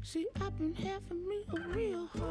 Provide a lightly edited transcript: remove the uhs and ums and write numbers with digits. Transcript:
See, I've been having me a real hard